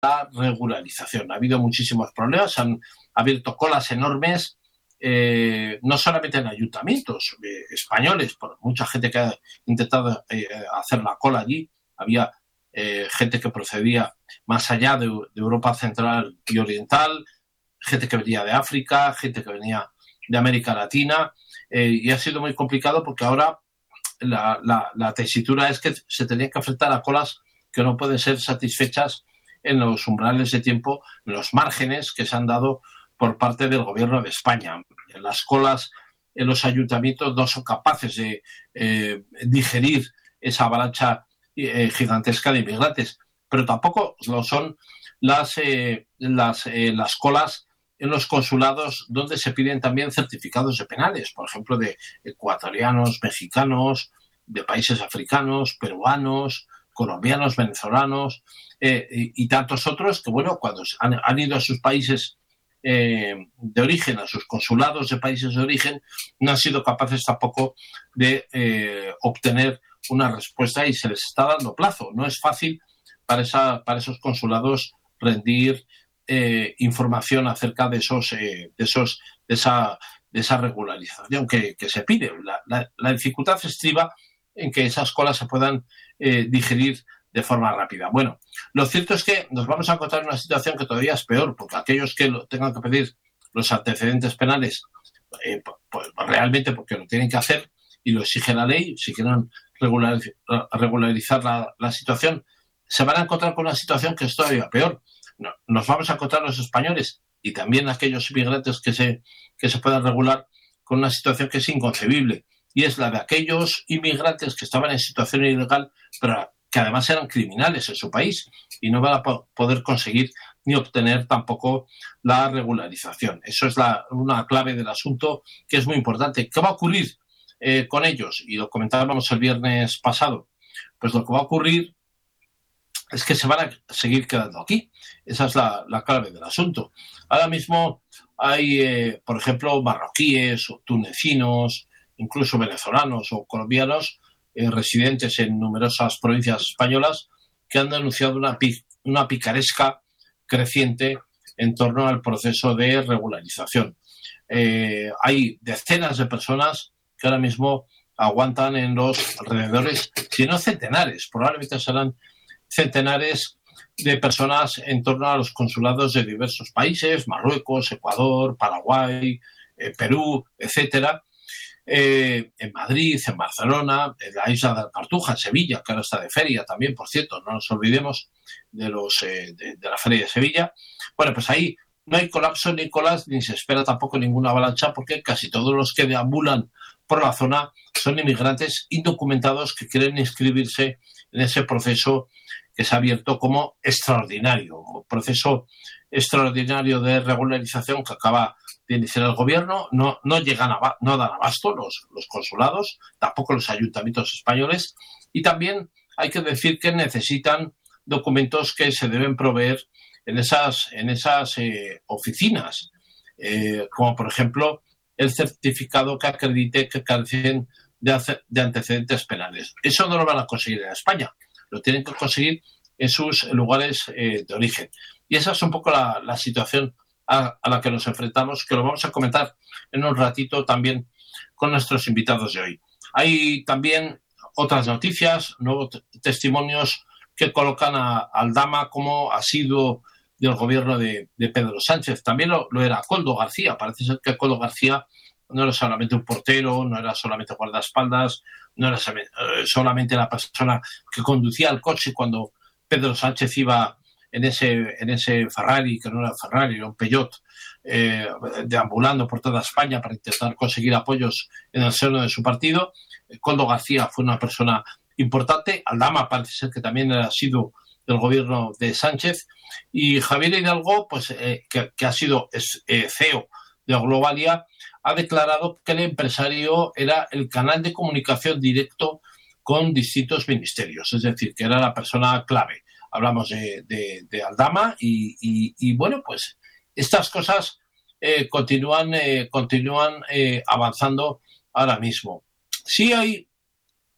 la regularización. Ha habido muchísimos problemas, han abierto colas enormes, no solamente en ayuntamientos españoles, por mucha gente que ha intentado hacer la cola allí. Había gente que procedía más allá de Europa Central y Oriental, gente que venía de África, gente que venía de América Latina, y ha sido muy complicado porque ahora la tesitura es que se tenían que enfrentar a colas que no pueden ser satisfechas en los umbrales de tiempo, en los márgenes que se han dado por parte del gobierno de España. Las colas en los ayuntamientos no son capaces de digerir esa avalancha gigantesca de inmigrantes, pero tampoco lo son las colas en los consulados donde se piden también certificados de penales, por ejemplo, de ecuatorianos, mexicanos, de países africanos, peruanos, colombianos, venezolanos y tantos otros que, bueno, cuando han ido a sus países de origen, a sus consulados de países de origen, no han sido capaces tampoco de obtener una respuesta y se les está dando plazo. No es fácil para esos consulados rendir información acerca de esa regularización que se pide. La dificultad estriba en que esas colas se puedan digerir de forma rápida. Bueno, lo cierto es que nos vamos a encontrar en una situación que todavía es peor, porque aquellos que tengan que pedir los antecedentes penales, pues realmente porque lo tienen que hacer y lo exige la ley, si quieren regularizar la situación, se van a encontrar con una situación que es todavía peor. Nos vamos a encontrar los españoles y también aquellos inmigrantes que se puedan regular con una situación que es inconcebible, y es la de aquellos inmigrantes que estaban en situación ilegal, pero que además eran criminales en su país y no van a poder conseguir ni obtener tampoco la regularización. Eso es una clave del asunto que es muy importante. ¿Qué va a ocurrir con ellos? Y lo comentábamos el viernes pasado. Pues lo que va a ocurrir es que se van a seguir quedando aquí. Esa es la clave del asunto. Ahora mismo hay, por ejemplo, marroquíes o tunecinos, incluso venezolanos o colombianos, residentes en numerosas provincias españolas, que han denunciado una picaresca creciente en torno al proceso de regularización. Hay decenas de personas que ahora mismo aguantan en los alrededores, si no centenares, probablemente serán centenares de personas en torno a los consulados de diversos países, Marruecos, Ecuador, Paraguay, Perú, etcétera, en Madrid, en Barcelona, en la isla de la Cartuja, en Sevilla, que ahora está de feria también, por cierto, no nos olvidemos de la feria de Sevilla. Bueno, pues ahí no hay colapso ni colas, ni se espera tampoco ninguna avalancha, porque casi todos los que deambulan por la zona son inmigrantes indocumentados que quieren inscribirse en ese proceso que se ha abierto como extraordinario, un proceso extraordinario de regularización que acaba de iniciar el gobierno. No dan abasto los consulados, tampoco los ayuntamientos españoles, y también hay que decir que necesitan documentos que se deben proveer en esas oficinas, como por ejemplo el certificado que acredite que carecen de antecedentes penales. Eso no lo van a conseguir en España, lo tienen que conseguir en sus lugares de origen. Y esa es un poco la situación a la que nos enfrentamos, que lo vamos a comentar en un ratito también con nuestros invitados de hoy. Hay también otras noticias, nuevos testimonios que colocan a Aldama como asiduo del gobierno de Pedro Sánchez. También lo era Koldo García. Parece ser que Koldo García no era solamente un portero, no era solamente guardaespaldas, no era solamente la persona que conducía el coche cuando Pedro Sánchez iba en ese Ferrari, que no era Ferrari, era un Peugeot, deambulando por toda España para intentar conseguir apoyos en el seno de su partido. Koldo García fue una persona importante. Aldama parece ser que también ha sido del gobierno de Sánchez. Y Javier Hidalgo, pues que ha sido CEO de Globalia, ha declarado que el empresario era el canal de comunicación directo con distintos ministerios, es decir, que era la persona clave. Hablamos de Aldama y bueno, pues estas cosas continúan avanzando ahora mismo. Sí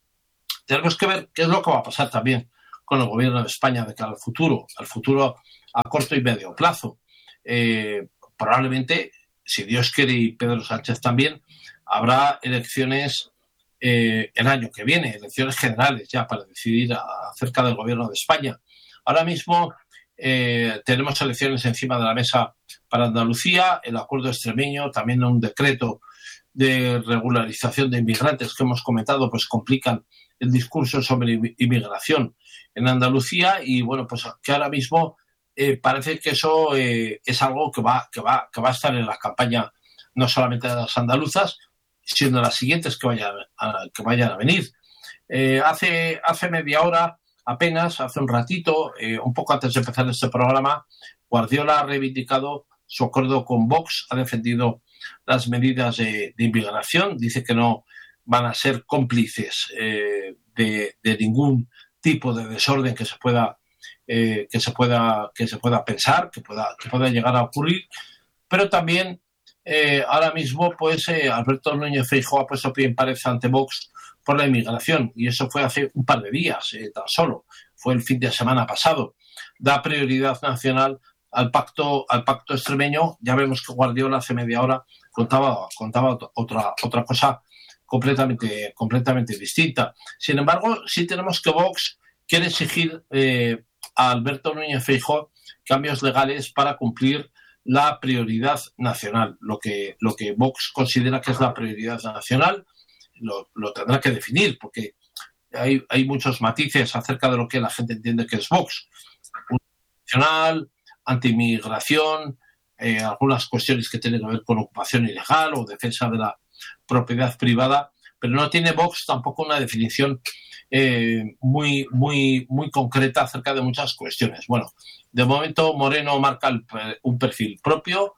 tenemos que ver qué es lo que va a pasar también con el gobierno de España de cara al futuro a corto y medio plazo. Probablemente, si Dios quiere y Pedro Sánchez también, habrá elecciones el año que viene, elecciones generales ya para decidir acerca del gobierno de España. Ahora mismo tenemos elecciones encima de la mesa para Andalucía, el acuerdo extremeño, también un decreto de regularización de inmigrantes que hemos comentado, pues complican el discurso sobre inmigración en Andalucía y bueno, pues que ahora mismo parece que eso es algo que va a estar en la campaña no solamente de las andaluzas, sino las siguientes que vayan a venir. Hace media hora, apenas, hace un ratito, un poco antes de empezar este programa, Guardiola ha reivindicado su acuerdo con Vox, ha defendido las medidas de inmigración, dice que no van a ser cómplices de ningún tipo de desorden que se pueda pensar, que pueda llegar a ocurrir, pero también ahora mismo pues Alberto Núñez Feijóo ha puesto pie en pared ante Vox por la inmigración y eso fue hace un par de días tan solo, fue el fin de semana pasado. Da prioridad nacional al pacto extremeño. Ya vemos que Guardiola hace media hora contaba otra cosa completamente distinta. Sin embargo, sí tenemos que Vox quiere exigir a Alberto Núñez Feijóo cambios legales para cumplir la prioridad nacional. Lo que Vox considera que es la prioridad nacional lo tendrá que definir, porque hay muchos matices acerca de lo que la gente entiende que es Vox. Nacional, anti-inmigración, algunas cuestiones que tienen que ver con ocupación ilegal o defensa de la propiedad privada, pero no tiene Vox tampoco una definición muy concreta acerca de muchas cuestiones. Bueno, de momento Moreno marca un perfil propio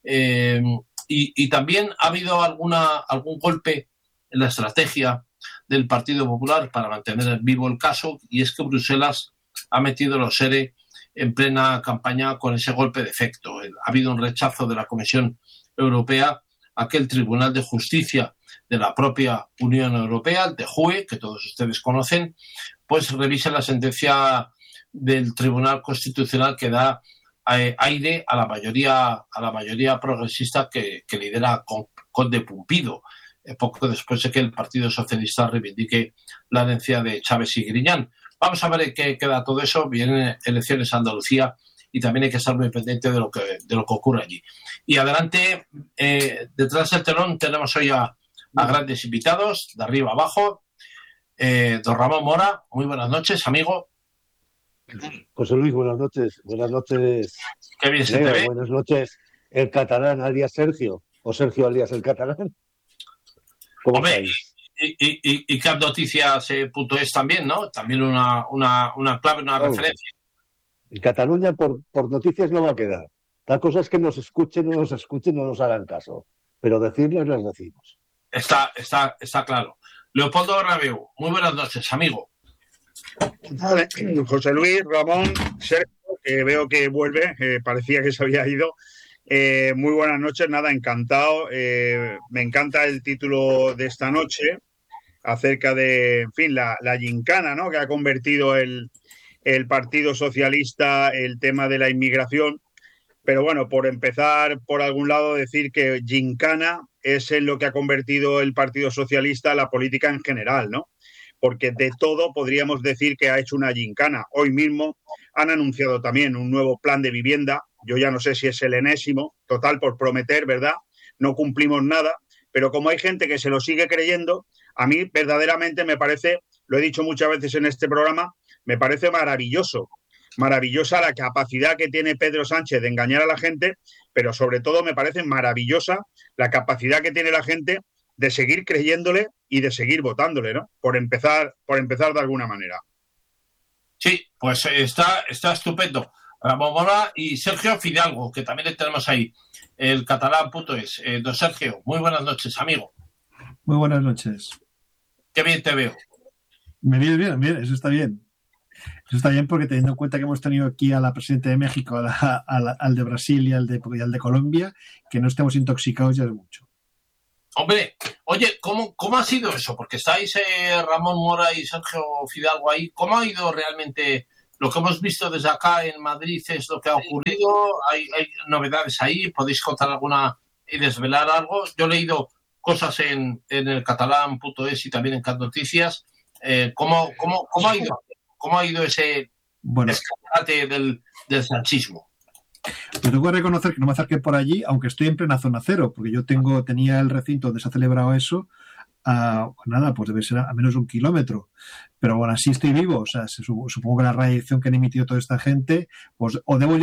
y también ha habido algún golpe en la estrategia del Partido Popular para mantener vivo el caso, y es que Bruselas ha metido los ERE en plena campaña con ese golpe de efecto. Ha habido un rechazo de la Comisión Europea a que el Tribunal de Justicia de la propia Unión Europea, el TJUE, que todos ustedes conocen, pues revise la sentencia del Tribunal Constitucional que da aire a la mayoría progresista que lidera Conde Pumpido, poco después de que el Partido Socialista reivindique la herencia de Chávez y Griñán. Vamos a ver en qué queda todo eso. Vienen elecciones a Andalucía y también hay que estar muy pendiente de lo que ocurre allí. Y adelante, detrás del telón tenemos hoy a grandes invitados, de arriba abajo. Don Ramón Mora, muy buenas noches, amigo. José Luis, buenas noches. Buenas noches. Qué bien se te ve. Buenas noches, el catalán alias Sergio, o Sergio alias el catalán. ¿Cómo estáis? Y capnoticias.es también, ¿no? También una clave, una referencia. En Cataluña por noticias no va a quedar. La cosa es que nos escuchen, no nos hagan caso. Pero decirles, les decimos. Está claro. Leopoldo Bernabéu, muy buenas noches, amigo. Vale. José Luis, Ramón, Sergio, que veo que vuelve, parecía que se había ido. Muy buenas noches, nada, encantado. Me encanta el título de esta noche acerca de, en fin, la gincana, ¿no?, que ha convertido el Partido Socialista, el tema de la inmigración. Pero bueno, por empezar por algún lado, decir que gincana es en lo que ha convertido el Partido Socialista la política en general, ¿no? Porque de todo podríamos decir que ha hecho una gincana. Hoy mismo han anunciado también un nuevo plan de vivienda. Yo ya no sé si es el enésimo, total por prometer, ¿verdad? No cumplimos nada, pero como hay gente que se lo sigue creyendo, a mí verdaderamente me parece, lo he dicho muchas veces en este programa, me parece maravillosa la capacidad que tiene Pedro Sánchez de engañar a la gente, pero sobre todo me parece maravillosa la capacidad que tiene la gente de seguir creyéndole y de seguir votándole, ¿no? Por empezar de alguna manera. Sí, pues está estupendo. Ramón Mora y Sergio Fidalgo, que también le tenemos ahí, el catalán.es. Don Sergio, muy buenas noches, amigo. Muy buenas noches. Qué bien te veo. Me vienes bien, eso está bien. Eso está bien porque teniendo en cuenta que hemos tenido aquí a la presidenta de México, al de Brasil y al de Colombia, que no estemos intoxicados ya es mucho. Hombre, oye, ¿cómo ha sido eso? Porque estáis Ramón Mora y Sergio Fidalgo ahí. ¿Cómo ha ido realmente lo que hemos visto desde acá en Madrid es lo que ha ocurrido. Hay novedades ahí. ¿Podéis contar alguna y desvelar algo? Yo he leído cosas en el catalán.es y también en Cat Noticias. ¿Cómo ha ido ese escaparate del sanchismo? Yo tengo que reconocer que no me acerqué por allí, aunque estoy en plena zona cero, porque yo tenía el recinto donde se ha celebrado eso pues debe ser a menos de 1 kilómetro. Pero bueno, así estoy vivo. O sea, supongo que la radiación que han emitido toda esta gente, pues o debo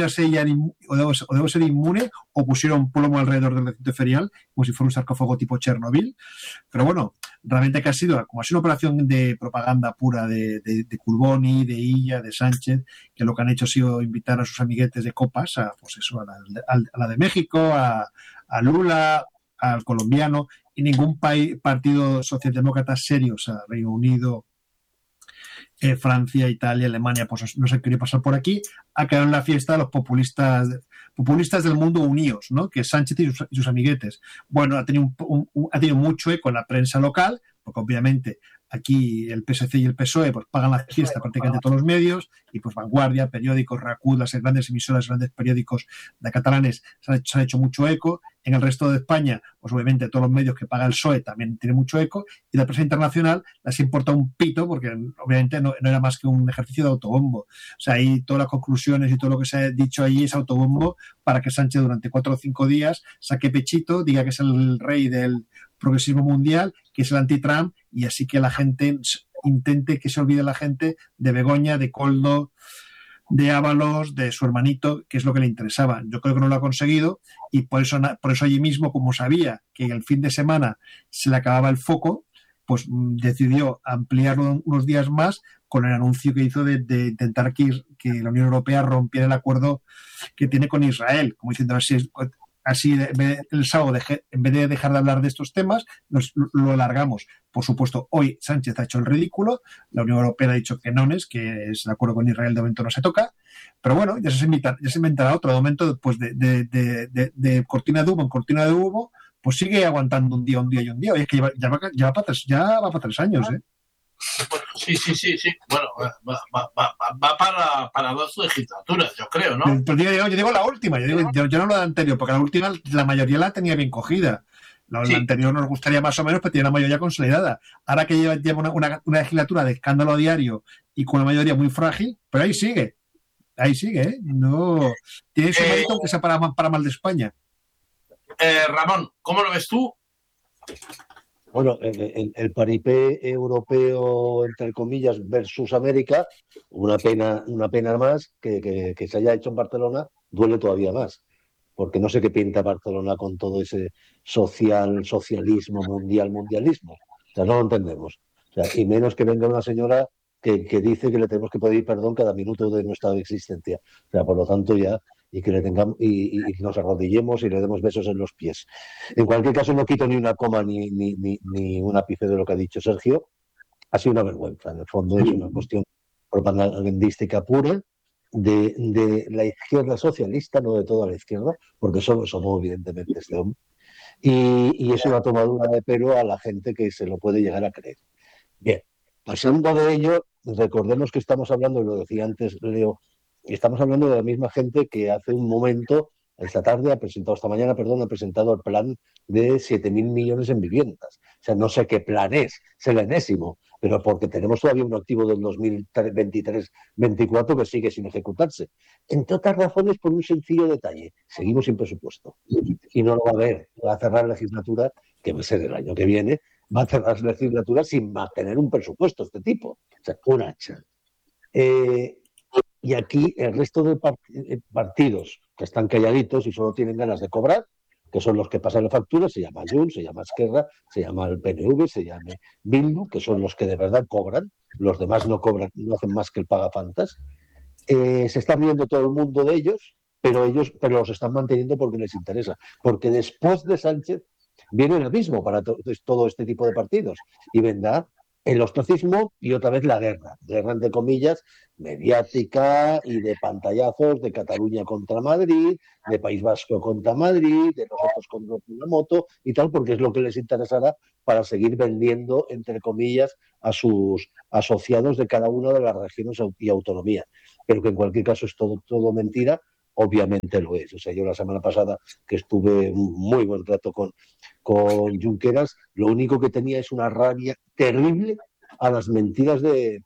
ser inmune, o pusieron plomo alrededor del recinto ferial, como si fuera un sarcófago tipo Chernobyl. Pero bueno, realmente que ha sido una operación de propaganda pura de Curboni, de Illa, de Sánchez, que lo que han hecho ha sido invitar a sus amiguetes de copas, a la de México, a Lula, al colombiano, y ningún partido socialdemócrata serio, o sea, Reino Unido, Francia, Italia, Alemania, pues no se quería pasar por aquí, ha quedado en la fiesta de los populistas del mundo unidos, ¿no? Que es Sánchez y sus amiguetes. Bueno, ha tenido mucho eco en la prensa local, porque obviamente aquí el PSC y el PSOE pues pagan la fiesta prácticamente todos los medios, y pues Vanguardia, periódicos, RACUD, las grandes emisoras, grandes periódicos de catalanes se han hecho mucho eco. En el resto de España, pues obviamente todos los medios que paga el PSOE también tienen mucho eco, y la prensa internacional les importa un pito, porque obviamente no era más que un ejercicio de autobombo. O sea, ahí todas las conclusiones y todo lo que se ha dicho allí es autobombo para que Sánchez durante 4 o 5 días saque pechito, diga que es el rey del progresismo mundial, que es el anti-Trump, y así que la gente intente que se olvide la gente de Begoña, de Koldo, de Ábalos, de su hermanito, que es lo que le interesaba. Yo creo que no lo ha conseguido, y por eso allí mismo, como sabía que el fin de semana se le acababa el foco, pues decidió ampliarlo unos días más con el anuncio que hizo de intentar que la Unión Europea rompiera el acuerdo que tiene con Israel, como diciendo así el sábado, en vez de dejar de hablar de estos temas, lo alargamos. Por supuesto, hoy Sánchez ha hecho el ridículo, la Unión Europea ha dicho que es el acuerdo con Israel, de momento no se toca, pero bueno, ya se inventará otro. De momento, después de cortina de humo en cortina de humo, pues sigue aguantando un día y un día. Oye, es que ya va para 3 años, ¿eh? Bueno, sí. Bueno, va para 2 legislaturas, yo creo, ¿no? Yo digo la última, yo no la anterior, porque la última la mayoría la tenía bien cogida. La anterior nos gustaría más o menos, pero tiene la mayoría consolidada. Ahora que lleva una legislatura de escándalo diario y con una mayoría muy frágil, pero ahí sigue, ¿eh? No tiene su mérito, aunque sea para mal de España. Ramón, ¿cómo lo ves tú? Bueno, el paripé europeo, entre comillas, versus América, una pena más que se haya hecho en Barcelona, duele todavía más, porque no sé qué pinta Barcelona con todo ese socialismo, mundialismo. O sea, no lo entendemos. O sea, y menos que venga una señora que dice que le tenemos que pedir perdón cada minuto de nuestra existencia. O sea, por lo tanto ya, y que le tengamos y nos arrodillemos y le demos besos en los pies. En cualquier caso, no quito ni una coma ni un ápice de lo que ha dicho Sergio. Ha sido una vergüenza. En el fondo es una cuestión propagandística pura de la izquierda socialista, no de toda la izquierda, porque solo somos evidentemente este hombre. Y es una tomadura de pelo a la gente que se lo puede llegar a creer. Bien, pasando de ello, recordemos que estamos hablando, lo decía antes Leo, estamos hablando de la misma gente que hace un momento, esta mañana, ha presentado el plan de 7.000 millones en viviendas. O sea, no sé qué plan es el enésimo, pero porque tenemos todavía un activo del 2023-24 que sigue sin ejecutarse. Entre otras razones, por un sencillo detalle: seguimos sin presupuesto. Y no lo va a haber. Va a cerrar la legislatura, que va a ser el año que viene, va a cerrar la legislatura sin mantener un presupuesto este tipo. O sea, un hacha. Y aquí el resto de partidos que están calladitos y solo tienen ganas de cobrar, que son los que pasan la factura, se llama Junts, se llama Esquerra, se llama el PNV, se llama Bildu, que son los que de verdad cobran, los demás no cobran, no hacen más que el pagafantas. Se está riendo todo el mundo de ellos, pero los están manteniendo porque les interesa, porque después de Sánchez viene el mismo para todo este tipo de partidos, y vendrá el ostracismo y otra vez la guerra entre comillas, mediática y de pantallazos de Cataluña contra Madrid, de País Vasco contra Madrid, de nosotros contra una moto y tal, porque es lo que les interesará para seguir vendiendo, entre comillas, a sus asociados de cada una de las regiones y autonomías. Pero que en cualquier caso es todo mentira, obviamente lo es. O sea, yo la semana pasada que estuve un muy buen rato con Junqueras, lo único que tenía es una rabia terrible a las mentiras de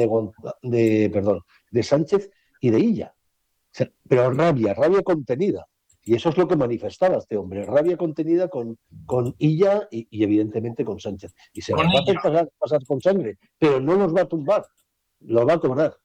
Sánchez y de Illa. O sea, pero rabia contenida. Y eso es lo que manifestaba este hombre, rabia contenida con Illa y evidentemente con Sánchez. Y se las va a hacer pasar con sangre, pero no los va a tumbar, los va a cobrar.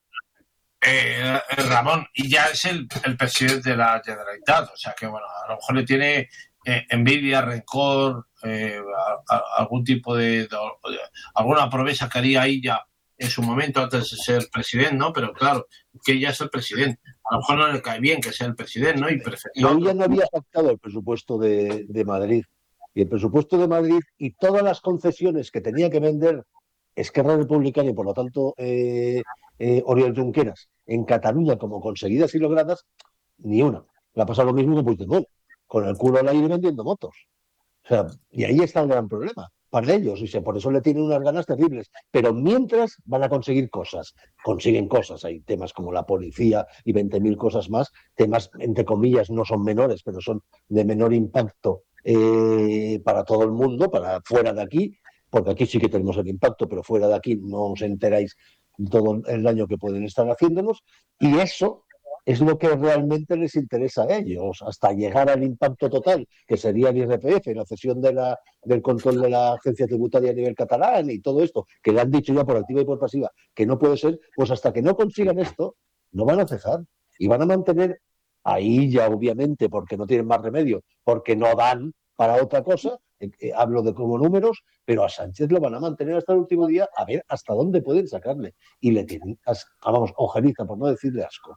Ramón, Illa es el presidente de la Generalitat, o sea que bueno, a lo mejor le tiene envidia, rencor, algún tipo de alguna promesa que haría Illa en su momento antes de ser presidente, ¿no? Pero claro, que ella es el presidente. A lo mejor no le cae bien que sea el presidente, ¿no? Y ella no había pactado el presupuesto de Madrid. Y el presupuesto de Madrid y todas las concesiones que tenía que vender Esquerra Republicana y por lo tanto Oriol Junqueras en Cataluña como conseguidas y logradas, ni una. Le ha pasado lo mismo que Puigdemont, con el culo al aire vendiendo motos. O sea, y ahí está el gran problema para ellos, y por eso le tienen unas ganas terribles. Pero mientras van a conseguir cosas, consiguen cosas. Hay temas como la policía y 20.000 cosas más, temas, entre comillas, no son menores, pero son de menor impacto para todo el mundo, para fuera de aquí, porque aquí sí que tenemos el impacto, pero fuera de aquí no os enteráis todo el daño que pueden estar haciéndonos, y eso es lo que realmente les interesa a ellos, hasta llegar al impacto total, que sería el IRPF, la cesión del control de la agencia tributaria a nivel catalán y todo esto, que le han dicho ya por activa y por pasiva que no puede ser, pues hasta que no consigan esto, no van a cejar y van a mantener ahí ya, obviamente, porque no tienen más remedio, porque no dan para otra cosa, hablo de como números, pero a Sánchez lo van a mantener hasta el último día a ver hasta dónde pueden sacarle. Y le tienen, vamos, ojeriza, por no decirle asco.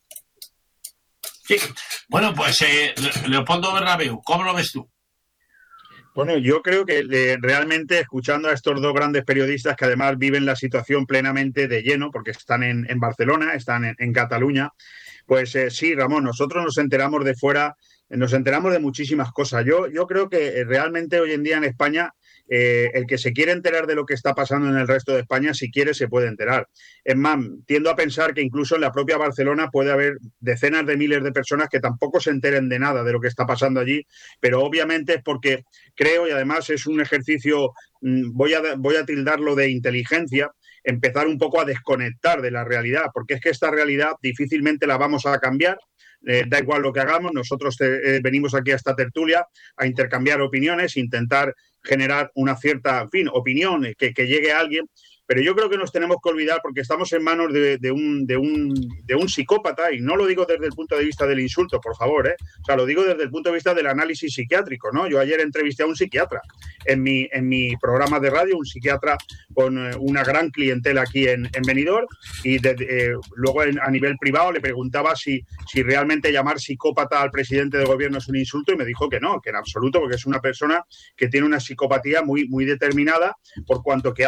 Sí. Bueno, pues Leopoldo Bernabéu, ¿cómo lo ves tú? Bueno, yo creo que realmente escuchando a estos dos grandes periodistas que además viven la situación plenamente de lleno, porque están en Barcelona, están en Cataluña, pues sí, Ramón, nosotros nos enteramos de fuera, nos enteramos de muchísimas cosas. Yo creo que realmente hoy en día en España el que se quiere enterar de lo que está pasando en el resto de España, si quiere, se puede enterar. Es más, tiendo a pensar que incluso en la propia Barcelona puede haber decenas de miles de personas que tampoco se enteren de nada de lo que está pasando allí, pero obviamente es porque creo, y además es un ejercicio, voy a tildarlo de inteligencia, empezar un poco a desconectar de la realidad, porque es que esta realidad difícilmente la vamos a cambiar. Da igual lo que hagamos, nosotros venimos aquí a esta tertulia a intercambiar opiniones, intentar generar una cierta, en fin, opinión que llegue a alguien, pero yo creo que nos tenemos que olvidar porque estamos en manos de un psicópata, y no lo digo desde el punto de vista del insulto, por favor, o sea, lo digo desde el punto de vista del análisis psiquiátrico, ¿no? Yo ayer entrevisté a un psiquiatra en mi programa de radio, un psiquiatra con una gran clientela aquí en Benidorm, y luego a nivel privado le preguntaba si realmente llamar psicópata al presidente del gobierno es un insulto, y me dijo que no, que en absoluto, porque es una persona que tiene una psicopatía muy, muy determinada, por cuanto que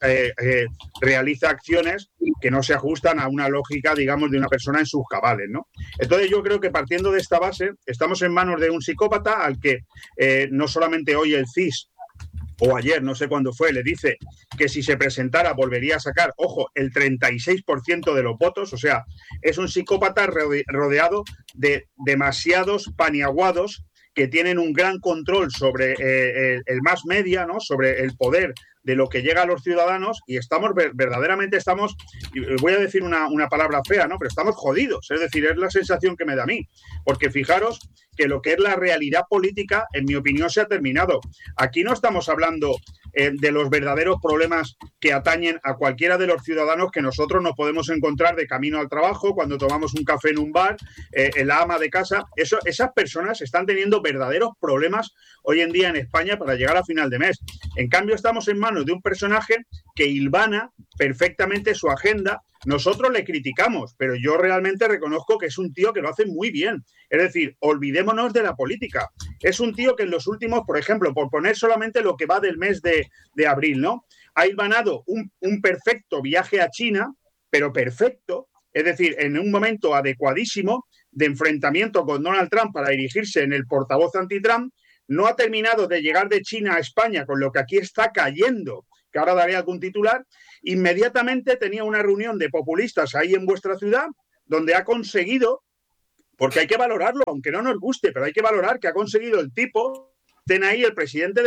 realiza acciones que no se ajustan a una lógica, digamos, de una persona en sus cabales, ¿no? Entonces yo creo que partiendo de esta base, estamos en manos de un psicópata al que no solamente hoy el CIS, o ayer, no sé cuándo fue, le dice que si se presentara volvería a sacar, ojo, el 36% de los votos. O sea, es un psicópata rodeado de demasiados paniaguados que tienen un gran control sobre el mass media, ¿no? Sobre el poder de lo que llega a los ciudadanos, y verdaderamente estamos, voy a decir una palabra fea, ¿no? Pero estamos jodidos, es decir, es la sensación que me da a mí, porque fijaros que lo que es la realidad política, en mi opinión, se ha terminado. Aquí no estamos hablando de los verdaderos problemas que atañen a cualquiera de los ciudadanos que nosotros nos podemos encontrar de camino al trabajo, cuando tomamos un café en un bar, en la ama de casa. Esas personas están teniendo verdaderos problemas hoy en día en España para llegar a final de mes. En cambio, estamos en manos de un personaje que hilvana perfectamente su agenda. Nosotros le criticamos, pero yo realmente reconozco que es un tío que lo hace muy bien. Es decir, olvidémonos de la política. Es un tío que en los últimos, por ejemplo, por poner solamente lo que va del mes de abril, ¿no? ha hilvanado un perfecto viaje a China, pero perfecto, es decir, en un momento adecuadísimo de enfrentamiento con Donald Trump para dirigirse en el portavoz anti-Trump. No ha terminado de llegar de China a España, con lo que aquí está cayendo, que ahora daré algún titular. Inmediatamente tenía una reunión de populistas ahí en vuestra ciudad, donde ha conseguido, porque hay que valorarlo, aunque no nos guste, pero hay que valorar que ha conseguido el tipo, estén ahí el presidente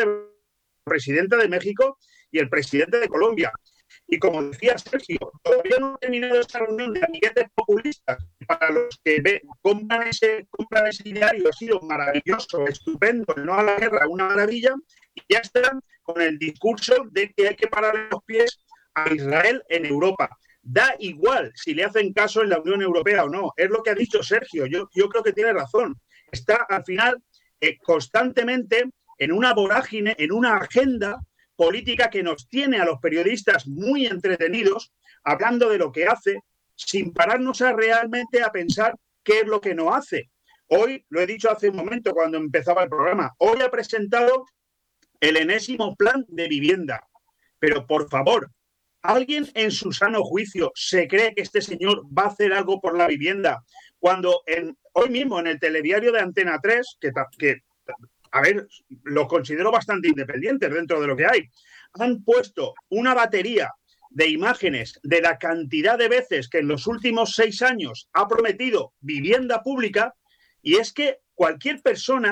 de México y el presidente de Colombia. Y como decía Sergio, todavía no ha terminado esta reunión de amiguetes populistas. Para los que compran ese diario, ha sido maravilloso, estupendo, no a la guerra, una maravilla, y ya están con el discurso de que hay que parar los pies a Israel en Europa. Da igual si le hacen caso en la Unión Europea o no, es lo que ha dicho Sergio, yo creo que tiene razón. Está al final constantemente en una vorágine, en una agenda política que nos tiene a los periodistas muy entretenidos, hablando de lo que hace, sin pararnos realmente a pensar qué es lo que no hace. Hoy, lo he dicho hace un momento cuando empezaba el programa, hoy ha presentado el enésimo plan de vivienda. Pero, por favor, ¿alguien en su sano juicio se cree que este señor va a hacer algo por la vivienda? Cuando hoy mismo en el telediario de Antena 3, que a ver, los considero bastante independientes dentro de lo que hay, han puesto una batería de imágenes de la cantidad de veces que en los últimos 6 años ha prometido vivienda pública, y es que cualquier persona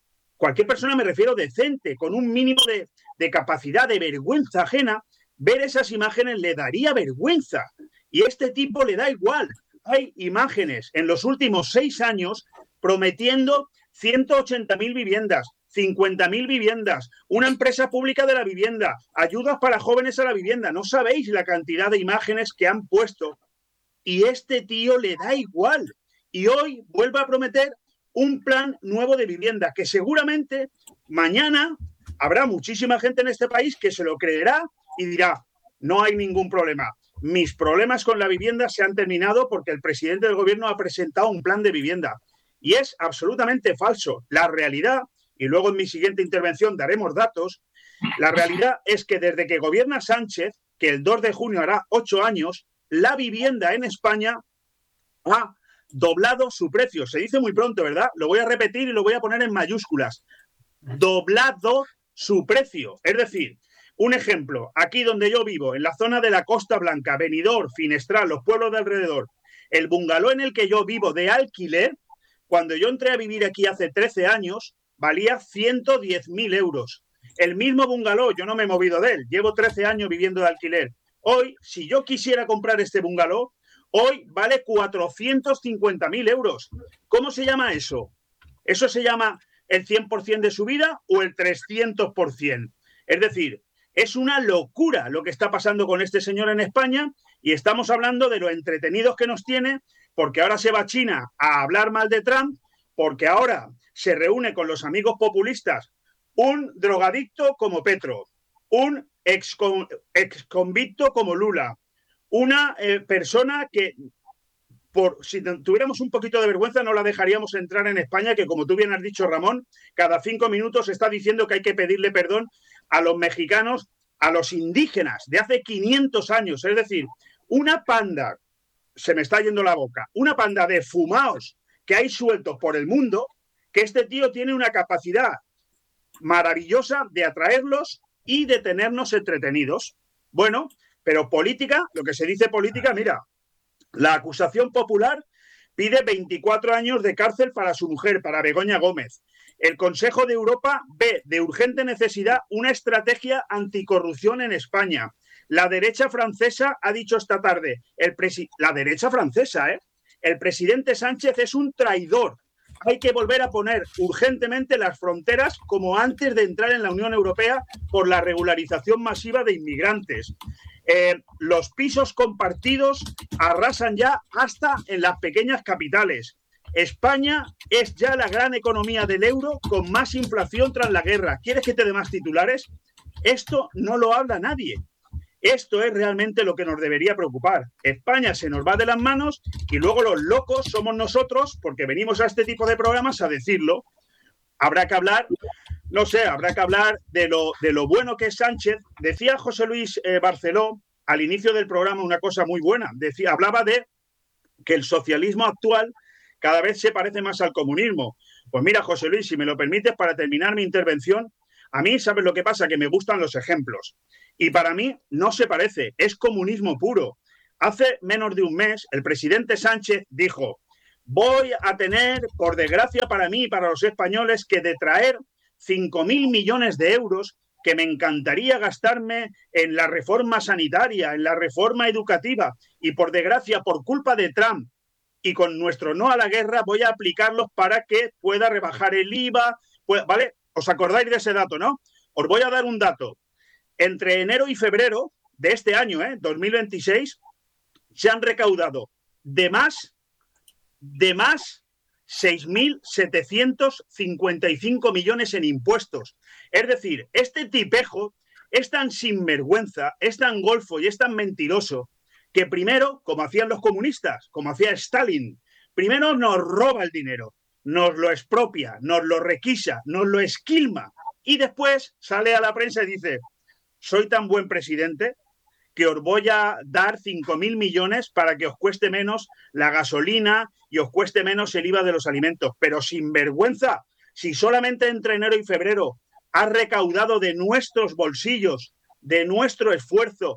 me refiero decente, con un mínimo de capacidad, de vergüenza ajena, ver esas imágenes le daría vergüenza. Y a este tipo le da igual. Hay imágenes en los últimos 6 años prometiendo 180.000 viviendas, 50.000 viviendas, una empresa pública de la vivienda, ayudas para jóvenes a la vivienda. No sabéis la cantidad de imágenes que han puesto. Y este tío le da igual. Y hoy vuelve a prometer un plan nuevo de vivienda, que seguramente mañana habrá muchísima gente en este país que se lo creerá y dirá, no hay ningún problema. Mis problemas con la vivienda se han terminado porque el presidente del gobierno ha presentado un plan de vivienda. Y es absolutamente falso. La realidad, y luego en mi siguiente intervención daremos datos, la realidad es que desde que gobierna Sánchez, que el 2 de junio hará 8 años, la vivienda en España ha doblado su precio. Se dice muy pronto, ¿verdad? Lo voy a repetir y lo voy a poner en mayúsculas. Doblado su precio. Es decir, un ejemplo, aquí donde yo vivo, en la zona de la Costa Blanca, Benidorm, Finestral, los pueblos de alrededor, el bungalow en el que yo vivo de alquiler, cuando yo entré a vivir aquí hace 13 años, valía 110.000 euros. El mismo bungalow, yo no me he movido de él, llevo 13 años viviendo de alquiler. Hoy, si yo quisiera comprar este bungalow, hoy vale 450.000 euros. ¿Cómo se llama eso? ¿Eso se llama el 100% de subida o el 300%? Es decir, es una locura lo que está pasando con este señor en España, y estamos hablando de lo entretenidos que nos tiene, porque ahora se va a China a hablar mal de Trump, porque ahora se reúne con los amigos populistas un drogadicto como Petro, un exconvicto como Lula, una persona que, si tuviéramos un poquito de vergüenza, no la dejaríamos entrar en España, que como tú bien has dicho, Ramón, cada 5 minutos está diciendo que hay que pedirle perdón a los mexicanos, a los indígenas de hace 500 años. Es decir, una panda, se me está yendo la boca, una panda de fumaos que hay sueltos por el mundo, que este tío tiene una capacidad maravillosa de atraerlos y de tenernos entretenidos. Bueno, pero política, lo que se dice política, mira, la acusación popular pide 24 años de cárcel para su mujer, para Begoña Gómez. El Consejo de Europa ve de urgente necesidad una estrategia anticorrupción en España. La derecha francesa ha dicho esta tarde, la derecha francesa, el presidente Sánchez es un traidor. Hay que volver a poner urgentemente las fronteras como antes de entrar en la Unión Europea por la regularización masiva de inmigrantes. Los pisos compartidos arrasan ya hasta en las pequeñas capitales. España es ya la gran economía del euro con más inflación tras la guerra. ¿Quieres que te dé más titulares? Esto no lo habla nadie. Esto es realmente lo que nos debería preocupar. España se nos va de las manos y luego los locos somos nosotros, porque venimos a este tipo de programas a decirlo. Habrá que hablar no sé, habrá que hablar de lo bueno que es Sánchez. Decía José Luis Barceló al inicio del programa una cosa muy buena. Hablaba de que el socialismo actual cada vez se parece más al comunismo. Pues mira, José Luis, si me lo permites, para terminar mi intervención, a mí, ¿sabes lo que pasa? Que me gustan los ejemplos. Y para mí no se parece, es comunismo puro. Hace menos de un mes, el presidente Sánchez dijo: voy a tener, por desgracia para mí y para los españoles, que detraer 5.000 millones de euros que me encantaría gastarme en la reforma sanitaria, en la reforma educativa, y por desgracia, por culpa de Trump y con nuestro no a la guerra, voy a aplicarlos para que pueda rebajar el IVA, ¿vale? ¿Os acordáis de ese dato, no? Os voy a dar un dato. Entre enero y febrero de este año, 2026, se han recaudado de más 6.755 millones en impuestos. Es decir, este tipejo es tan sinvergüenza, es tan golfo y es tan mentiroso que primero, como hacían los comunistas, como hacía Stalin, primero nos roba el dinero, nos lo expropia, nos lo requisa, nos lo esquilma y después sale a la prensa y dice: soy tan buen presidente que os voy a dar 5.000 millones para que os cueste menos la gasolina y os cueste menos el IVA de los alimentos. Pero sin vergüenza, si solamente entre enero y febrero has recaudado de nuestros bolsillos, de nuestro esfuerzo,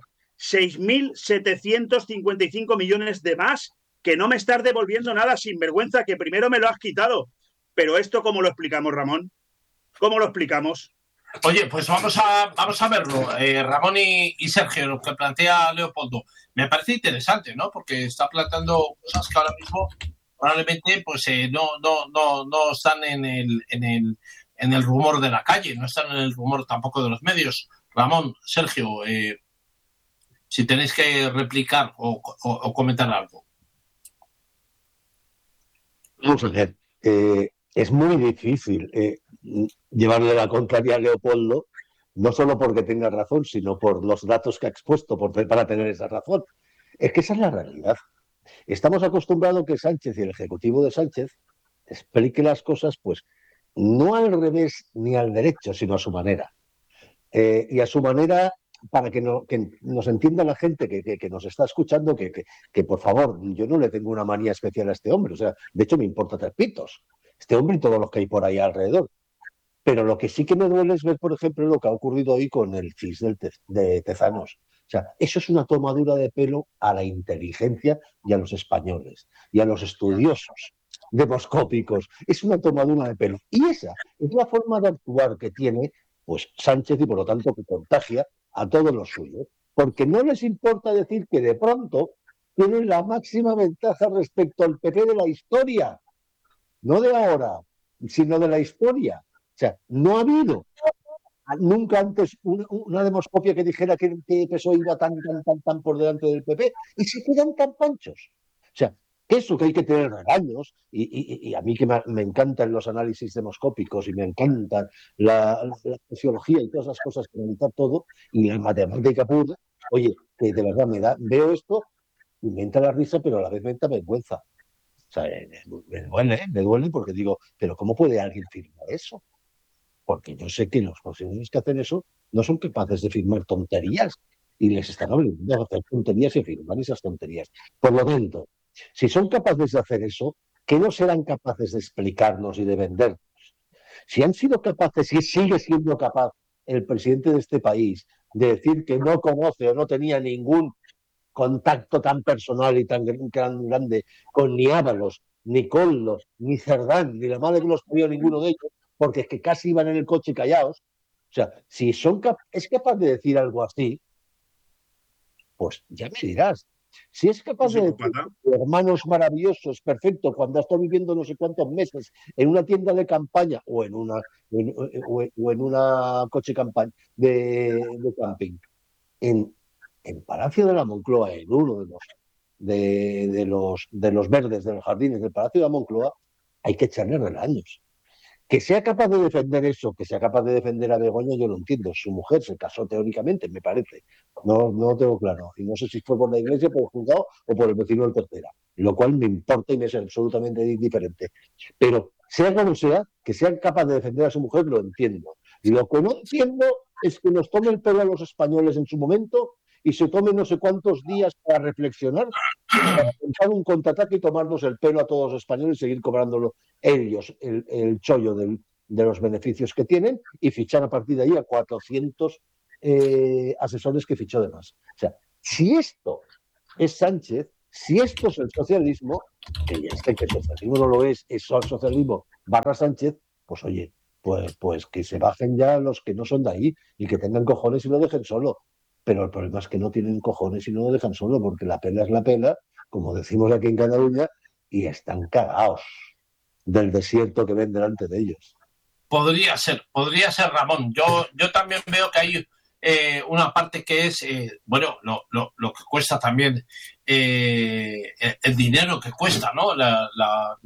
6.755 millones de más, que no me estás devolviendo nada, sin vergüenza, que primero me lo has quitado. Pero esto, ¿cómo lo explicamos, Ramón? ¿Cómo lo explicamos? Oye, pues vamos a verlo, Ramón y Sergio, lo que plantea Leopoldo. Me parece interesante, ¿no? Porque está planteando cosas que ahora mismo probablemente pues no están en el rumor de la calle, no están en el rumor tampoco de los medios. Ramón, Sergio, si tenéis que replicar o comentar algo. Vamos a ver, es muy difícil llevarle la contraria a Leopoldo, no solo porque tenga razón, sino por los datos que ha expuesto para tener esa razón. Es que esa es la realidad. Estamos acostumbrados a que Sánchez y el Ejecutivo de Sánchez explique las cosas, pues, no al revés ni al derecho, sino a su manera. Y a su manera, para que nos entienda la gente que nos está escuchando, que por favor, yo no le tengo una manía especial a este hombre. O sea, de hecho me importa tres pitos. Este hombre y todos los que hay por ahí alrededor. Pero lo que sí que me duele es ver, por ejemplo, lo que ha ocurrido hoy con el CIS de Tezanos. O sea, eso es una tomadura de pelo a la inteligencia y a los españoles y a los estudiosos demoscópicos. Es una tomadura de pelo. Y esa es la forma de actuar que tiene pues Sánchez y, por lo tanto, que contagia a todos los suyos. Porque no les importa decir que de pronto tienen la máxima ventaja respecto al PP de la historia. No de ahora, sino de la historia. O sea, no ha habido nunca antes una demoscopia que dijera que el PSOE iba tan por delante del PP y se quedan tan panchos. O sea, eso que hay que tener regaños y a mí que me encantan los análisis demoscópicos y me encanta la sociología y todas esas cosas que me todo y la matemática pura, oye, que de verdad veo esto y me entra la risa, pero a la vez me entra vergüenza. O sea, me duele porque digo, pero ¿cómo puede alguien firmar eso? Porque yo sé que los funcionarios que hacen eso no son capaces de firmar tonterías y les están obligando a hacer tonterías y firmar esas tonterías. Por lo tanto, si son capaces de hacer eso, ¿qué no serán capaces de explicarnos y de vendernos? Si han sido capaces y sigue siendo capaz el presidente de este país de decir que no conoce o no tenía ningún contacto tan personal y tan grande con ni Ábalos, ni Collos, ni Cerdán, ni la madre que los parió ninguno de ellos, porque es que casi iban en el coche callados. O sea, si es capaz de decir algo así, pues ya me dirás. Si es capaz de decir, hermanos maravillosos, perfecto, cuando ha estado viviendo no sé cuántos meses en una tienda de campaña o en una coche campaña de camping, en Palacio de la Moncloa, en uno de los verdes, de los jardines del Palacio de la Moncloa, hay que echarle regaños. Que sea capaz de defender eso, que sea capaz de defender a Begoña, yo lo entiendo. Su mujer se casó teóricamente, me parece. No lo tengo claro. Y no sé si fue por la iglesia, por el juzgado o por el vecino del tercera. Lo cual me importa y me es absolutamente indiferente. Pero sea como sea, que sea capaz de defender a su mujer, lo entiendo. Lo que no entiendo es que nos tome el pelo a los españoles en su momento y se tome no sé cuántos días para reflexionar, para pensar un contraataque y tomarnos el pelo a todos los españoles y seguir cobrándolo ellos el chollo de los beneficios que tienen y fichar a partir de ahí a 400 asesores que fichó de más. O sea, si esto es Sánchez, si esto es el socialismo, que ya sé que el socialismo no lo es socialismo / Sánchez, pues oye, pues que se bajen ya los que no son de ahí y que tengan cojones y lo dejen solo. Pero el problema es que no tienen cojones y no lo dejan solo, porque la pela es la pela, como decimos aquí en Cataluña, y están cagados del desierto que ven delante de ellos. Podría ser, Ramón. Yo también veo que hay una parte que es, bueno, lo que cuesta también, el dinero que cuesta, ¿no? La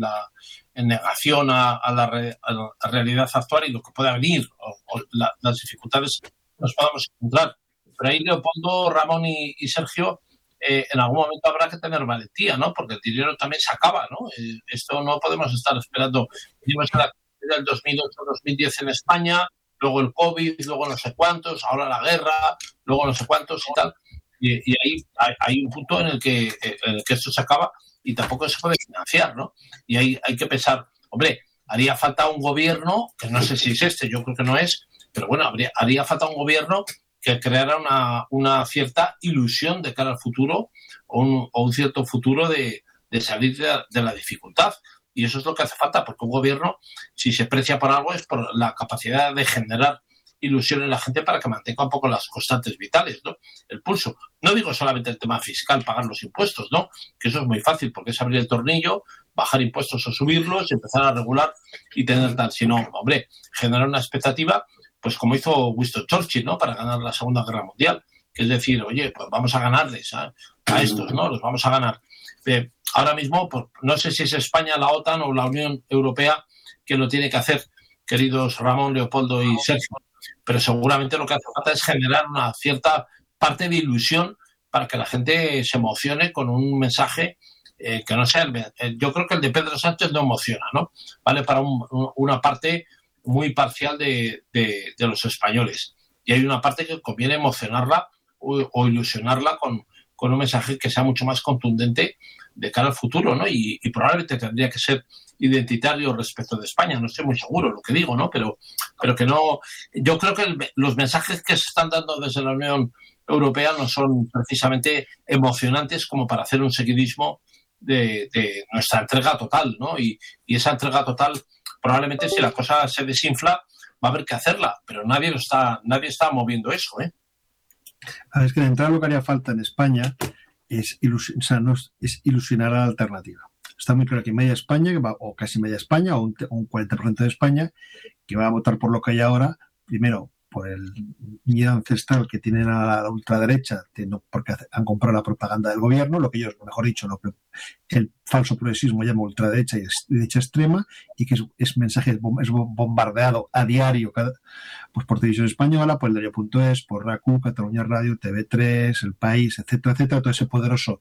negación a la realidad actual y lo que pueda venir, o las dificultades que nos podamos encontrar. Pero ahí Leopoldo, Ramón y Sergio, en algún momento habrá que tener valentía, ¿no? Porque el dinero también se acaba, ¿no? Esto no podemos estar esperando. Vimos la crisis del 2008-2010 en España, luego el COVID, luego no sé cuántos, ahora la guerra, luego no sé cuántos y tal. Y ahí hay un punto en el que esto se acaba y tampoco se puede financiar, ¿no? Y ahí hay que pensar, hombre, haría falta un gobierno, que no sé si es este, yo creo que no es, pero bueno, haría falta un gobierno que creara una cierta ilusión de cara al futuro o un cierto futuro de salir de la dificultad. Y eso es lo que hace falta, porque un gobierno, si se precia por algo, es por la capacidad de generar ilusión en la gente para que mantenga un poco las constantes vitales, ¿no? El pulso. No digo solamente el tema fiscal, pagar los impuestos, ¿no? Que eso es muy fácil, porque es abrir el tornillo, bajar impuestos o subirlos, empezar a regular y tener tal. Sino, hombre, generar una expectativa, pues como hizo Winston Churchill, ¿no? Para ganar la Segunda Guerra Mundial. Que es decir, oye, pues vamos a ganarles a estos, ¿no? Los vamos a ganar. Ahora mismo, pues, no sé si es España, la OTAN o la Unión Europea que lo tiene que hacer, queridos Ramón, Leopoldo y Sergio, pero seguramente lo que hace falta es generar una cierta parte de ilusión para que la gente se emocione con un mensaje que no sea yo creo que el de Pedro Sánchez no emociona, ¿no? Vale para una parte muy parcial de los españoles, y hay una parte que conviene emocionarla o ilusionarla con un mensaje que sea mucho más contundente de cara al futuro, ¿no? Y probablemente tendría que ser identitario respecto de España, no estoy muy seguro lo que digo, ¿no? Pero que no, yo creo que los mensajes que se están dando desde la Unión Europea no son precisamente emocionantes como para hacer un seguidismo de nuestra entrega total, ¿no? Y esa entrega total, probablemente si la cosa se desinfla, va a haber que hacerla, pero nadie está moviendo eso, ¿eh? A ver, es que de entrada lo que haría falta en España es ilusionar a la alternativa. Está muy claro que media España, o casi media España, o un 40% de España, que va a votar por lo que hay ahora, primero por el miedo ancestral que tienen a la ultraderecha, porque han comprado la propaganda del gobierno, lo que ellos, mejor dicho, lo que el falso progresismo llama ultraderecha y derecha extrema, y que es mensaje, es bombardeado a diario pues por Televisión Española, por el diario.es, por RACU, Cataluña Radio, TV3, El País, etcétera, etcétera, todo ese poderoso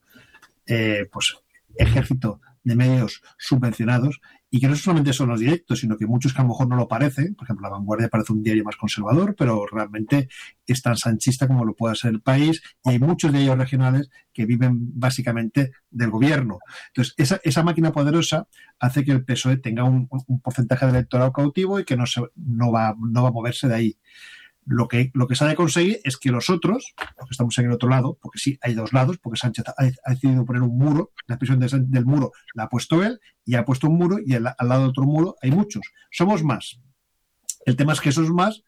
pues ejército de medios subvencionados, y que no solamente son los directos, sino que muchos que a lo mejor no lo parecen. Por ejemplo, La Vanguardia parece un diario más conservador, pero realmente es tan sanchista como lo pueda ser El País, y hay muchos de ellos regionales que viven básicamente del gobierno. Entonces, esa máquina poderosa hace que el PSOE tenga un porcentaje de electorado cautivo y que no va a moverse de ahí. Lo que se ha de conseguir es que los otros, los que estamos en el otro lado, porque sí, hay dos lados, porque Sánchez ha decidido poner un muro, la expresión del muro la ha puesto él, y ha puesto un muro, y al lado de otro muro hay muchos. Somos más. El tema es que esos más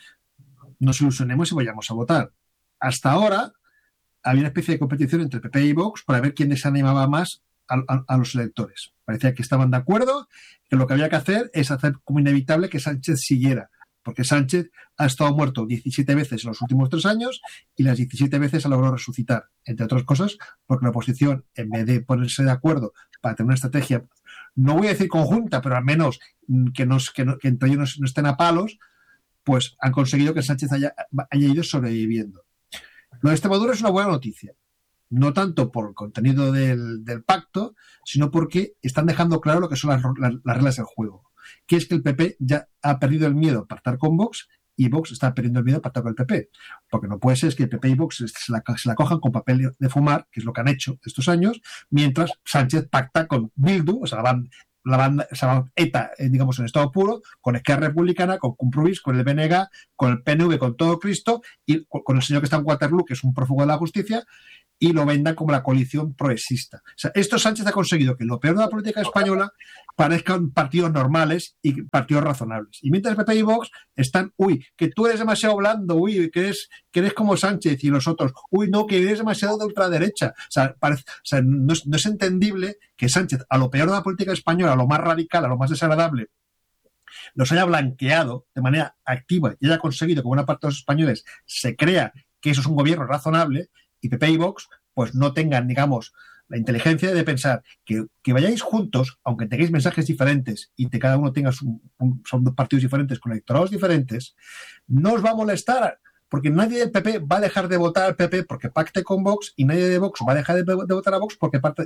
nos ilusionemos y vayamos a votar. Hasta ahora había una especie de competición entre PP y Vox para ver quién desanimaba más a los electores. Parecía que estaban de acuerdo, que lo que había que hacer es hacer como inevitable que Sánchez siguiera, porque Sánchez ha estado muerto 17 veces en los últimos 3 años y las 17 veces ha logrado resucitar, entre otras cosas porque la oposición, en vez de ponerse de acuerdo para tener una estrategia, no voy a decir conjunta, pero al menos que entre ellos no estén a palos, pues han conseguido que Sánchez haya ido sobreviviendo. Lo de Extremadura es una buena noticia, no tanto por el contenido del pacto, sino porque están dejando claro lo que son las reglas del juego, que es que el PP ya ha perdido el miedo a pactar con Vox y Vox está perdiendo el miedo a pactar con el PP. Porque no puede ser que el PP y Vox se la cojan con papel de fumar, que es lo que han hecho estos años, mientras Sánchez pacta con Bildu, o sea, la banda ETA, digamos, en estado puro, con Esquerra Republicana, con Compromís, con el BNG, con el PNV, con todo Cristo, y con el señor que está en Waterloo, que es un prófugo de la justicia, y lo vendan como la coalición progresista. O sea, esto Sánchez ha conseguido que lo peor de la política española parezcan partidos normales y partidos razonables. Y mientras PP y Vox están, que tú eres demasiado blando, que eres como Sánchez y los otros, no, que eres demasiado de ultraderecha. O sea, no es entendible que Sánchez, a lo peor de la política española, a lo más radical, a lo más desagradable, los haya blanqueado de manera activa y haya conseguido que buena parte de los españoles se crea que eso es un gobierno razonable, y PP y Vox pues no tengan, digamos, la inteligencia de pensar que vayáis juntos, aunque tengáis mensajes diferentes y que cada uno tenga son dos partidos diferentes con electorados diferentes, no os va a molestar, porque nadie del PP va a dejar de votar al PP porque pacte con Vox, y nadie de Vox va a dejar de votar a Vox porque pacta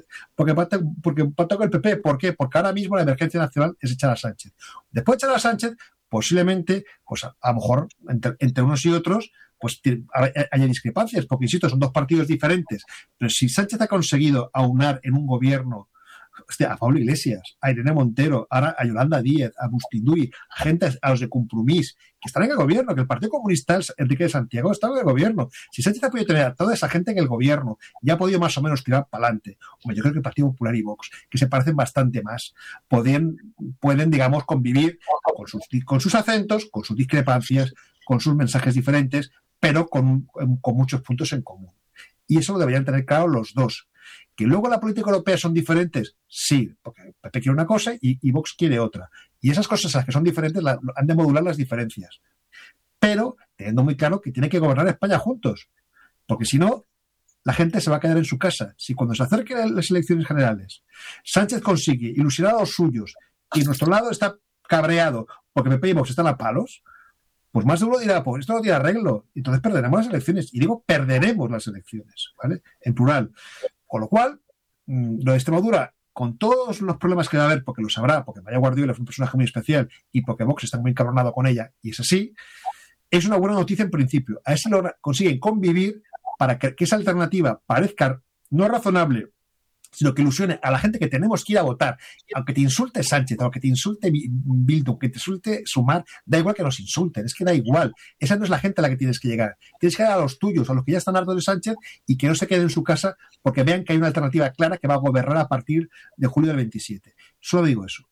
con el PP. ¿Por qué? Porque ahora mismo la emergencia nacional es echar a Sánchez. Después de echar a Sánchez, posiblemente, pues a lo mejor entre unos y otros, pues haya discrepancias, porque, insisto, son dos partidos diferentes. Pero si Sánchez ha conseguido aunar en un gobierno a Pablo Iglesias, a Irene Montero, ahora a Yolanda Díaz, a Bustinduy, a los de Compromís, que están en el gobierno, que el Partido Comunista, Enrique de Santiago, está en el gobierno. Si Sánchez ha podido tener a toda esa gente en el gobierno y ha podido más o menos tirar para adelante, yo creo que el Partido Popular y Vox, que se parecen bastante más, pueden digamos, convivir con sus acentos, con sus discrepancias, con sus mensajes diferentes, pero con muchos puntos en común. Y eso lo deberían tener claro los dos. ¿Que luego la política europea son diferentes? Sí, porque PP quiere una cosa y Vox quiere otra. Y esas cosas, las que son diferentes, han de modular las diferencias. Pero teniendo muy claro que tienen que gobernar España juntos. Porque si no, la gente se va a quedar en su casa. Si cuando se acerquen las elecciones generales, Sánchez consigue ilusionar a los suyos y nuestro lado está cabreado porque PP y Vox están a palos, pues más de uno dirá, pues esto no tiene arreglo. Entonces perderemos las elecciones. Y digo, perderemos las elecciones, ¿vale? En plural. Con lo cual, lo de Extremadura, con todos los problemas que va a haber, porque lo sabrá, porque María Guardiola fue un personaje muy especial y porque Vox está muy encabronado con ella, y es así, es una buena noticia en principio. A ver si consiguen convivir para que esa alternativa parezca no razonable, sino que ilusione a la gente que tenemos que ir a votar. Aunque te insulte Sánchez, aunque te insulte Bildu, aunque te insulte Sumar, da igual que nos insulten, es que da igual. Esa no es la gente a la que tienes que llegar. Tienes que llegar a los tuyos, a los que ya están hartos de Sánchez y que no se queden en su casa porque vean que hay una alternativa clara que va a gobernar a partir de julio del 27. Solo digo eso.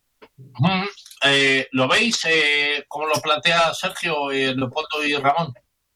¿Lo veis como lo plantea Sergio, Leopoldo y Ramón?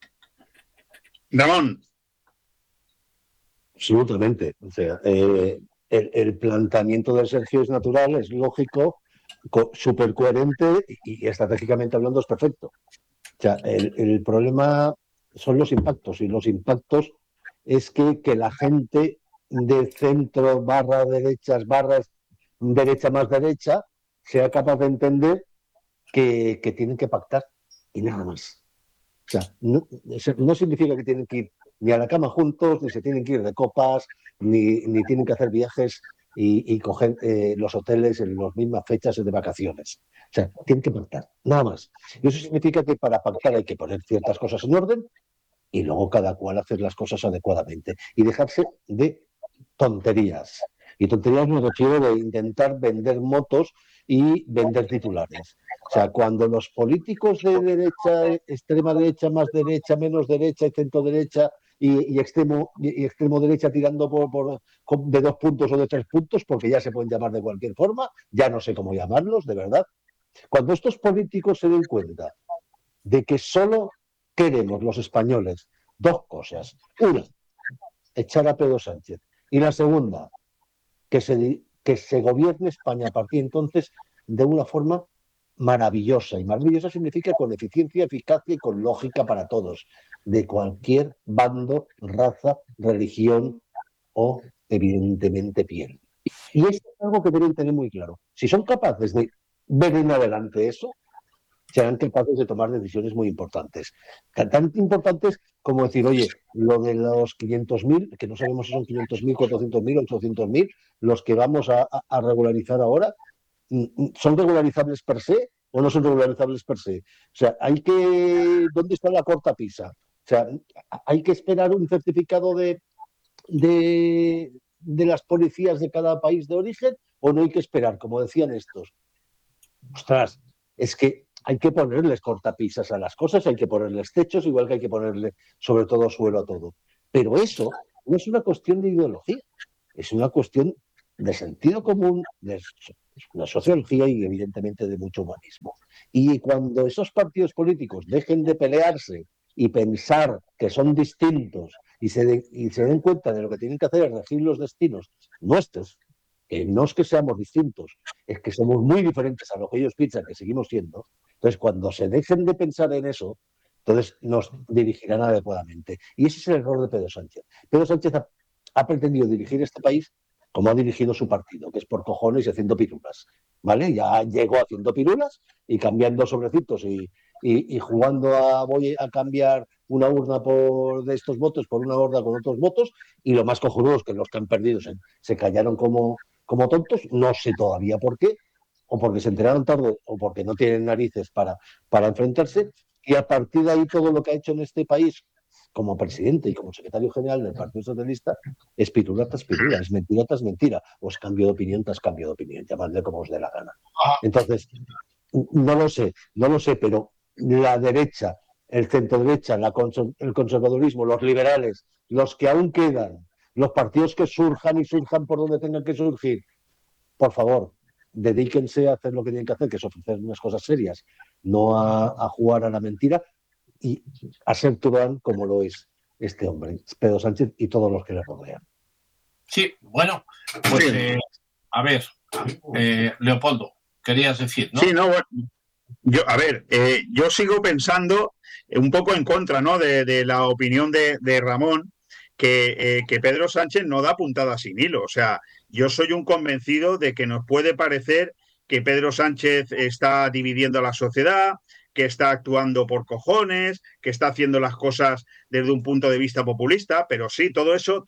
Ramón. Absolutamente. O sea, el planteamiento de Sergio es natural, es lógico, súper coherente y estratégicamente hablando es perfecto. O sea, el problema son los impactos, y los impactos es que la gente de centro barra derechas barra derecha más derecha sea capaz de entender que tienen que pactar y nada más. O sea, no significa que tienen que ir ni a la cama juntos, ni se tienen que ir de copas, ni tienen que hacer viajes y coger los hoteles en las mismas fechas de vacaciones. O sea, tienen que pactar, nada más. Y eso significa que para pactar hay que poner ciertas cosas en orden y luego cada cual hacer las cosas adecuadamente y dejarse de tonterías. Y tonterías me refiero de intentar vender motos y vender titulares. O sea, cuando los políticos de derecha, extrema derecha, más derecha, menos derecha y centro derecha y extremo derecha tirando de 2 puntos o de 3 puntos, porque ya se pueden llamar de cualquier forma, ya no sé cómo llamarlos, de verdad. Cuando estos políticos se den cuenta de que solo queremos los españoles 2 cosas. Una, echar a Pedro Sánchez. Y la segunda, que se gobierne España a partir de entonces de una forma maravillosa. Y maravillosa significa con eficiencia, eficacia y con lógica para todos, de cualquier bando, raza, religión o, evidentemente, piel. Y esto es algo que deben tener muy claro. Si son capaces de ver en adelante eso, serán capaces de tomar decisiones muy importantes. Tan importantes como decir, oye, lo de los 500.000, que no sabemos si son 500.000, 400.000, 800.000, los que vamos a regularizar ahora, ¿son regularizables per se o no son regularizables per se. O sea, ¿dónde está la cortapisa? O sea, hay que esperar un certificado de las policías de cada país de origen, o no hay que esperar, como decían estos. Ostras, es que hay que ponerles cortapisas a las cosas, hay que ponerles techos, igual que hay que ponerle sobre todo suelo a todo. Pero eso no es una cuestión de ideología, es una cuestión de sentido común, de una sociología y evidentemente de mucho humanismo. Y cuando esos partidos políticos dejen de pelearse y pensar que son distintos y se den cuenta de lo que tienen que hacer es regir los destinos nuestros, que no es que seamos distintos, es que somos muy diferentes a lo que ellos piensan que seguimos siendo. Entonces, cuando se dejen de pensar en eso, entonces nos dirigirán adecuadamente. Y ese es el error de Pedro Sánchez. Pedro Sánchez ha pretendido dirigir este país como ha dirigido su partido, que es por cojones y haciendo pirulas, ¿vale? Ya llegó haciendo pirulas y cambiando sobrecitos y jugando voy a cambiar una urna de estos votos por una urna con otros votos, y lo más cojonudo es que los que han perdido se callaron como tontos, no sé todavía por qué, o porque se enteraron tarde, o porque no tienen narices para enfrentarse, y a partir de ahí todo lo que ha hecho en este país como presidente y como secretario general del Partido Socialista es pirula tras pirula, es mentira tras mentira, o es cambio de opinión tras cambio de opinión, llamadle como os dé la gana. Entonces, no lo sé, pero la derecha, el centro derecha, el conservadurismo, los liberales, los que aún quedan, los partidos que surjan por donde tengan que surgir, por favor, dedíquense a hacer lo que tienen que hacer, que es ofrecer unas cosas serias, no a jugar a la mentira y a ser turán como lo es este hombre, Pedro Sánchez, y todos los que le rodean. Sí, bueno, pues a ver, Leopoldo, querías decir, ¿no? Sí, no, bueno, yo sigo pensando un poco en contra, ¿no?, de la opinión de Ramón, que Pedro Sánchez no da puntada sin hilo. O sea, yo soy un convencido de que nos puede parecer que Pedro Sánchez está dividiendo a la sociedad, que está actuando por cojones, que está haciendo las cosas desde un punto de vista populista, pero sí, todo eso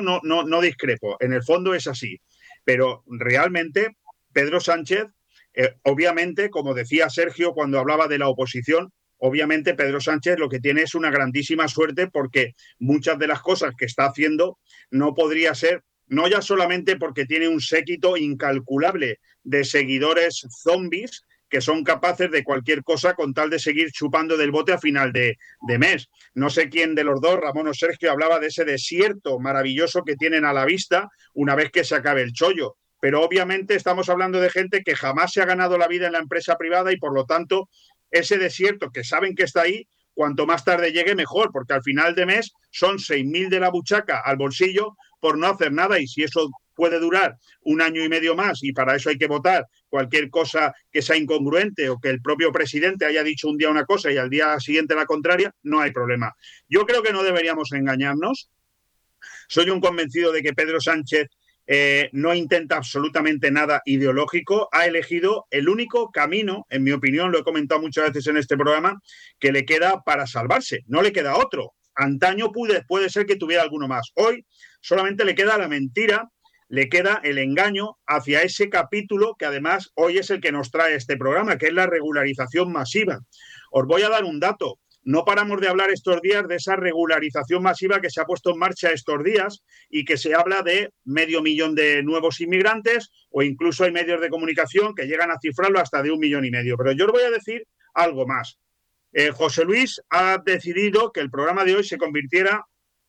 no discrepo. En el fondo es así. Pero realmente Pedro Sánchez, obviamente, como decía Sergio cuando hablaba de la oposición, obviamente Pedro Sánchez lo que tiene es una grandísima suerte, porque muchas de las cosas que está haciendo no podría ser, no ya solamente porque tiene un séquito incalculable de seguidores zombies que son capaces de cualquier cosa con tal de seguir chupando del bote a final de mes. No sé quién de los dos, Ramón o Sergio, hablaba de ese desierto maravilloso que tienen a la vista una vez que se acabe el chollo. Pero obviamente estamos hablando de gente que jamás se ha ganado la vida en la empresa privada y por lo tanto ese desierto que saben que está ahí, cuanto más tarde llegue mejor, porque al final de mes son 6.000 de la buchaca al bolsillo por no hacer nada, y si eso puede durar un año y medio más y para eso hay que votar cualquier cosa que sea incongruente o que el propio presidente haya dicho un día una cosa y al día siguiente la contraria, no hay problema. Yo creo que no deberíamos engañarnos. Soy un convencido de que Pedro Sánchez no intenta absolutamente nada ideológico, ha elegido el único camino, en mi opinión, lo he comentado muchas veces en este programa, que le queda para salvarse, no le queda otro. Antaño puede ser que tuviera alguno más, hoy solamente le queda la mentira, le queda el engaño hacia ese capítulo que además hoy es el que nos trae este programa, que es la regularización masiva. Os voy a dar un dato. No paramos de hablar estos días de esa regularización masiva que se ha puesto en marcha estos días y que se habla de 500.000 de nuevos inmigrantes, o incluso hay medios de comunicación que llegan a cifrarlo hasta de 1,5 millones. Pero yo os voy a decir algo más. José Luis ha decidido que el programa de hoy se convirtiera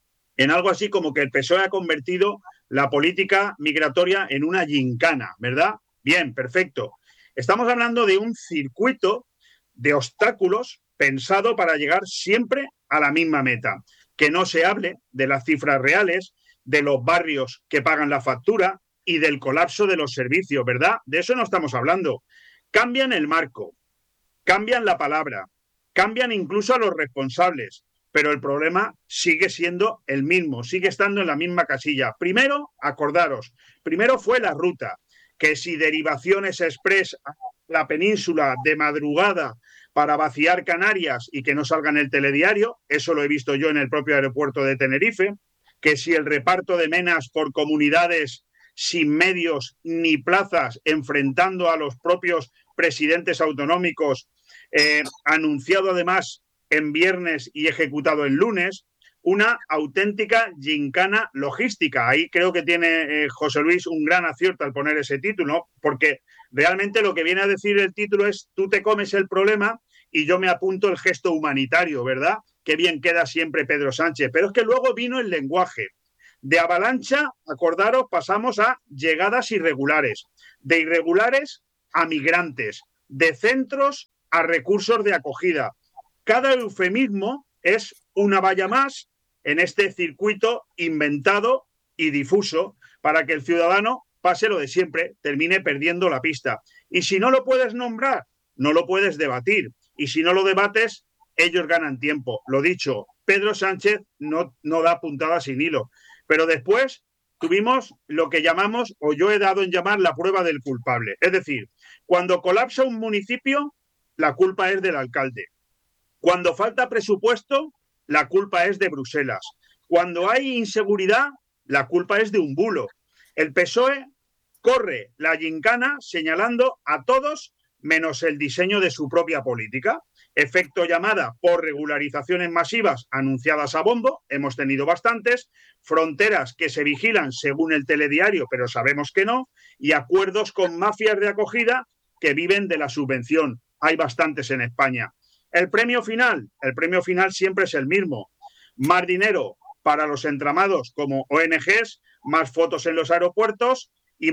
en algo así como que el PSOE ha convertido la política migratoria en una gincana, ¿verdad? Bien, perfecto. Estamos hablando de un circuito de obstáculos pensado para llegar siempre a la misma meta. Que no se hable de las cifras reales, de los barrios que pagan la factura y del colapso de los servicios, ¿verdad? De eso no estamos hablando. Cambian el marco, cambian la palabra, cambian incluso a los responsables, pero el problema sigue siendo el mismo, sigue estando en la misma casilla. Primero, acordaros, primero fue la ruta, que si derivaciones express a la península de madrugada para vaciar Canarias y que no salga en el telediario, eso lo he visto yo en el propio aeropuerto de Tenerife, que si el reparto de menas por comunidades sin medios ni plazas, enfrentando a los propios presidentes autonómicos, anunciado además en viernes y ejecutado en lunes, una auténtica gincana logística. Ahí creo que tiene José Luis un gran acierto al poner ese título, porque realmente lo que viene a decir el título es: tú te comes el problema y yo me apunto el gesto humanitario, ¿verdad? Qué bien queda siempre Pedro Sánchez. Pero es que luego vino el lenguaje. De avalancha, acordaros, pasamos a llegadas irregulares, de irregulares a migrantes, de centros a recursos de acogida. Cada eufemismo es una valla más en este circuito inventado y difuso para que el ciudadano pase lo de siempre, termine perdiendo la pista. Y si no lo puedes nombrar, no lo puedes debatir. Y si no lo debates, ellos ganan tiempo. Lo dicho, Pedro Sánchez no da puntada sin hilo. Pero después tuvimos lo que llamamos, o yo he dado en llamar, la prueba del culpable. Es decir, cuando colapsa un municipio, la culpa es del alcalde. Cuando falta presupuesto, la culpa es de Bruselas. Cuando hay inseguridad, la culpa es de un bulo. El PSOE corre la gincana señalando a todos menos el diseño de su propia política. Efecto llamada por regularizaciones masivas anunciadas a bombo, hemos tenido bastantes, fronteras que se vigilan según el telediario, pero sabemos que no, y acuerdos con mafias de acogida que viven de la subvención. Hay bastantes en España. El premio final siempre es el mismo. Más dinero para los entramados como ONGs, más fotos en los aeropuertos,